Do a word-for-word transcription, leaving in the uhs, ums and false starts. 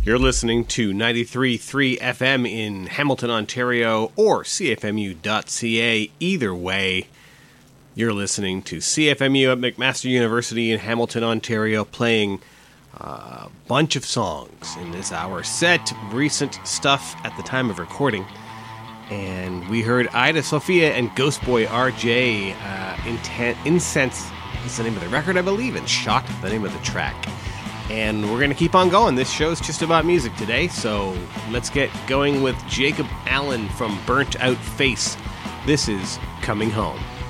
You're listening to ninety-three point three F M in Hamilton, Ontario, or C F M U dot C A. Either way, you're listening to C F M U at McMaster University in Hamilton, Ontario, playing a bunch of songs in this hour set, recent stuff at the time of recording. And we heard Ida Sophia and Ghost Boy R J, uh, Inten- Incense is the name of the record, I believe, and Shock, the name of the track. And we're going to keep on going. This show's just about music today, so let's get going with Jacob Allen from Burnt Out Face. This is Coming Home.